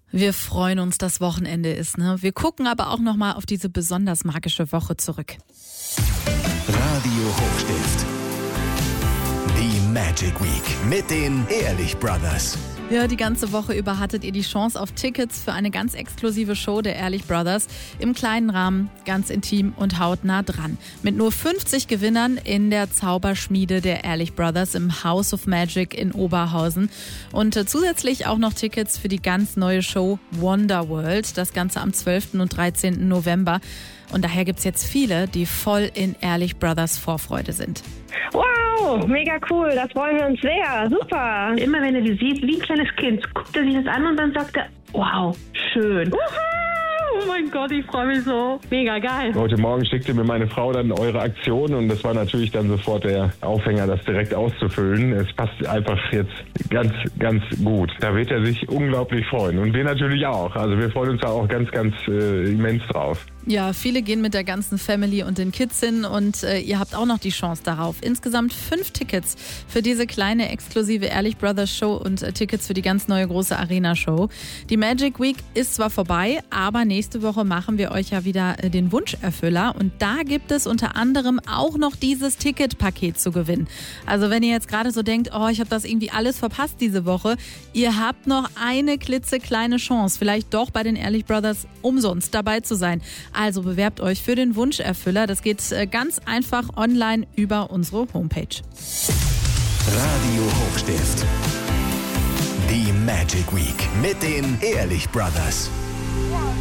Wir freuen uns, dass Wochenende ist. Ne? Wir gucken aber auch nochmal auf diese besonders magische Woche zurück. Radio Hochstift. Die Magic Week mit den Ehrlich Brothers. Ja, die ganze Woche über hattet ihr die Chance auf Tickets für eine ganz exklusive Show der Ehrlich Brothers. Im kleinen Rahmen, ganz intim und hautnah dran. Mit nur 50 Gewinnern in der Zauberschmiede der Ehrlich Brothers im House of Magic in Oberhausen. Und zusätzlich auch noch Tickets für die ganz neue Show Wonderworld. Das Ganze am 12. und 13. November. Und daher gibt's jetzt viele, die voll in Ehrlich Brothers Vorfreude sind. Wow, mega cool, das freuen wir uns sehr, super. Immer wenn er die sieht, wie ein kleines Kind, guckt er sich das an und dann sagt er, wow, schön. Oh mein Gott, ich freue mich so. Mega geil. Heute Morgen schickte mir meine Frau dann eure Aktion und das war natürlich dann sofort der Aufhänger, das direkt auszufüllen. Es passt einfach jetzt ganz, ganz gut. Da wird er sich unglaublich freuen und wir natürlich auch. Also wir freuen uns da auch ganz, ganz immens drauf. Ja, viele gehen mit der ganzen Family und den Kids hin und ihr habt auch noch die Chance darauf. Insgesamt 5 Tickets für diese kleine exklusive Ehrlich Brothers Show und Tickets für die ganz neue große Arena-Show. Die Magic Week ist zwar vorbei, aber nächste Woche machen wir euch ja wieder den Wunscherfüller und da gibt es unter anderem auch noch dieses Ticketpaket zu gewinnen. Also wenn ihr jetzt gerade so denkt, oh, ich habe das irgendwie alles verpasst diese Woche, ihr habt noch eine klitzekleine Chance, vielleicht doch bei den Ehrlich Brothers umsonst dabei zu sein. Also bewerbt euch für den Wunscherfüller. Das geht ganz einfach online über unsere Homepage. Radio Hochstift. Die Magic Week mit den Ehrlich Brothers.